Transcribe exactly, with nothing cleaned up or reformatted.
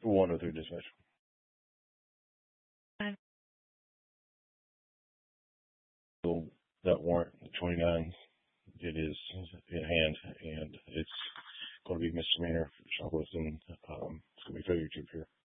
one oh three dispatch. Fine. So that warrant, twenty-nine, it is in hand, and it's going to be misdemeanor for shoplifting. Um, it's going to be failure to appear.